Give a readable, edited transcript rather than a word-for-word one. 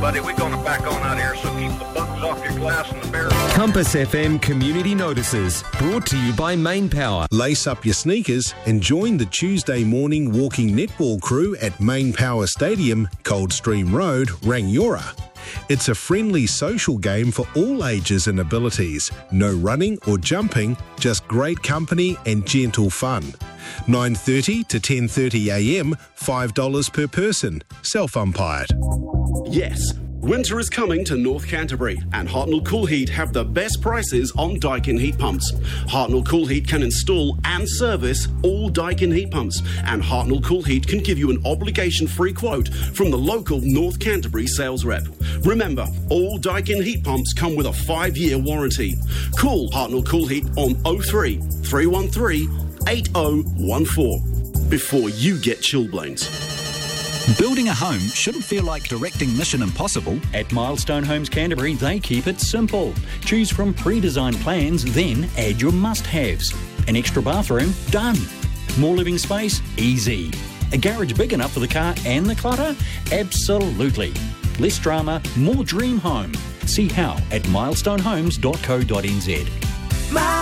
buddy. We're going to back on out here, so keep the bugs off your glass and the bears. Compass FM Community Notices, brought to you by Main Power. Lace up your sneakers and join the Tuesday morning walking netball crew at Main Power Stadium, Coldstream Road, Rangiora. It's a friendly social game for all ages and abilities. No running or jumping, just great company and gentle fun. 9:30 to 10:30 a.m, $5 per person. Self-umpired. Yes, winter is coming to North Canterbury, and Hartnell Cool Heat have the best prices on Daikin heat pumps. Hartnell Cool Heat can install and service all Daikin heat pumps, and Hartnell Cool Heat can give you an obligation-free quote from the local North Canterbury sales rep. Remember, all Daikin heat pumps come with a 5-year warranty. Call Hartnell Cool Heat on 03 313 8014 before you get chilblains. Building a home shouldn't feel like directing Mission Impossible. At Milestone Homes Canterbury, they keep it simple. Choose from pre-designed plans, then add your must-haves. An extra bathroom? Done. More living space? Easy. A garage big enough for the car and the clutter? Absolutely. Less drama, more dream home. See how at milestonehomes.co.nz.